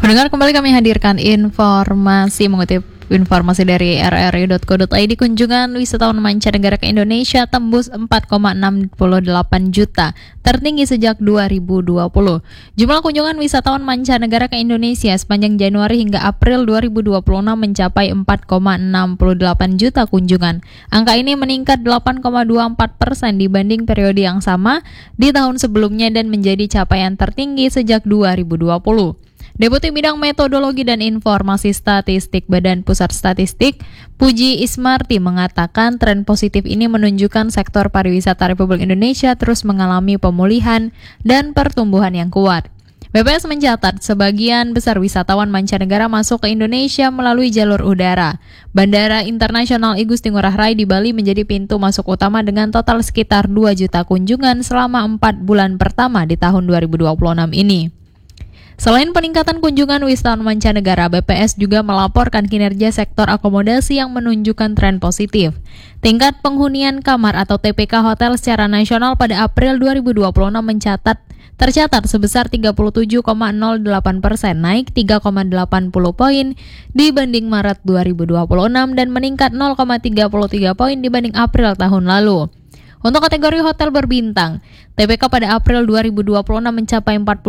Pendengar, kembali kami hadirkan informasi mengutip informasi dari rri.co.id. Kunjungan wisatawan mancanegara ke Indonesia tembus 4,68 juta, tertinggi sejak 2020. Jumlah kunjungan wisatawan mancanegara ke Indonesia sepanjang Januari hingga April 2026 mencapai 4,68 juta kunjungan. Angka ini meningkat 8,24% dibanding periode yang sama di tahun sebelumnya dan menjadi capaian tertinggi sejak 2020. Deputi Bidang Metodologi dan Informasi Statistik Badan Pusat Statistik, Puji Ismarti mengatakan tren positif ini menunjukkan sektor pariwisata Republik Indonesia terus mengalami pemulihan dan pertumbuhan yang kuat. BPS mencatat sebagian besar wisatawan mancanegara masuk ke Indonesia melalui jalur udara. Bandara Internasional I Gusti Ngurah Rai di Bali menjadi pintu masuk utama dengan total sekitar 2 juta kunjungan selama 4 bulan pertama di tahun 2026 ini. Selain peningkatan kunjungan wisatawan mancanegara, BPS juga melaporkan kinerja sektor akomodasi yang menunjukkan tren positif. Tingkat penghunian kamar atau TPK hotel secara nasional pada April 2026 tercatat sebesar 37,08%, naik 3,80 poin dibanding Maret 2026 dan meningkat 0,33 poin dibanding April tahun lalu. Untuk kategori hotel berbintang, TPK pada April 2026 mencapai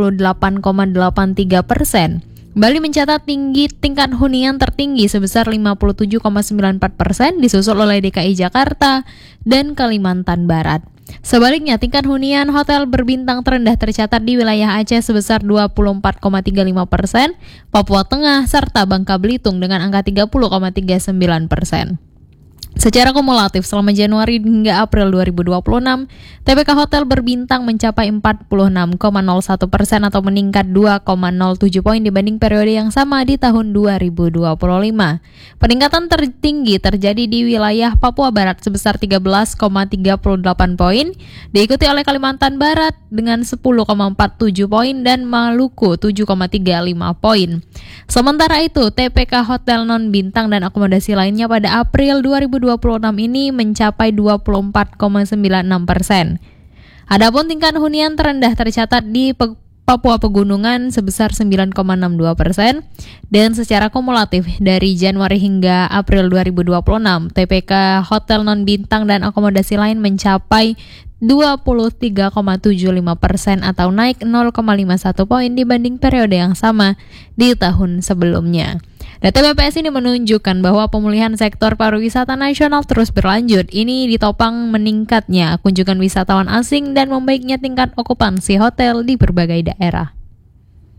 48,83%. Bali mencatat tingkat hunian tertinggi sebesar 57,94%, disusul oleh DKI Jakarta dan Kalimantan Barat. Sebaliknya, tingkat hunian hotel berbintang terendah tercatat di wilayah Aceh sebesar 24,35%, Papua Tengah, serta Bangka Belitung dengan angka 30,39%. Secara kumulatif selama Januari hingga April 2026, TPK hotel berbintang mencapai 46,01% atau meningkat 2,07 poin dibanding periode yang sama di tahun 2025. Peningkatan tertinggi terjadi di wilayah Papua Barat sebesar 13,38 poin, diikuti oleh Kalimantan Barat dengan 10,47 poin dan Maluku 7,35 poin. Sementara itu, TPK hotel non-bintang dan akomodasi lainnya pada April 2026 ini mencapai 24,96%. Adapun tingkat hunian terendah tercatat di Papua Pegunungan sebesar 9,62%, dan secara kumulatif dari Januari hingga April 2026, TPK hotel non-bintang dan akomodasi lain mencapai 23,75% atau naik 0,51 poin dibanding periode yang sama di tahun sebelumnya. Data BPS ini menunjukkan bahwa pemulihan sektor pariwisata nasional terus berlanjut. Ini ditopang meningkatnya kunjungan wisatawan asing dan membaiknya tingkat okupansi hotel di berbagai daerah.